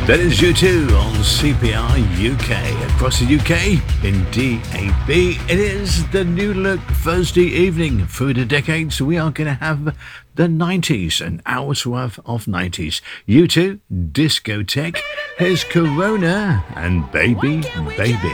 That is U2 on CPR UK. Across the UK in DAB. It is the New Look Thursday evening. Through the decades, we are going to have the 90s, an hour's worth of 90s. U2, Discotheque. Here's Corona and Baby Baby.